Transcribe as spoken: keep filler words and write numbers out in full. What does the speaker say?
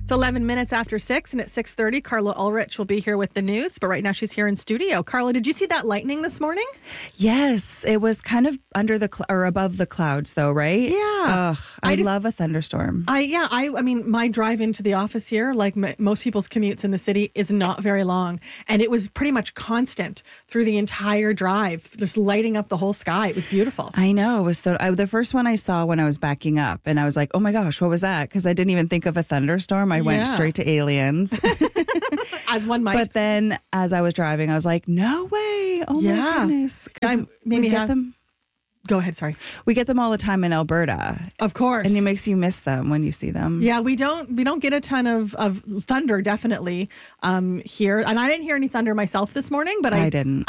It's eleven minutes after six, and at six thirty, Carla Ulrich will be here with the news. But right now, she's here in studio. Carla, did you see that lightning this morning? Yes, it was kind of under the cl- or above the clouds, though, right? Yeah. Ugh, I, I just- love a thunderstorm. I yeah, I I mean, my drive into the office here, like m- most people's commutes in the city, is not very long, and it was pretty much constant through the entire drive, just lighting up the whole sky. It was beautiful. I know. It was so. I, the first one I saw when I was backing up, and I was like, "Oh my gosh, what was that?" Because I didn't even think of a thunderstorm. I went Yeah. straight to aliens. As one might. But then, as I was driving, I was like, "No way! Oh Yeah. my goodness!" 'Cause I maybe we get have- them. Go ahead. Sorry. We get them all the time in Alberta, Of course. and it makes you miss them when you see them. Yeah, we don't we don't get a ton of, of thunder definitely um, here, and I didn't hear any thunder myself this morning, but I, I didn't.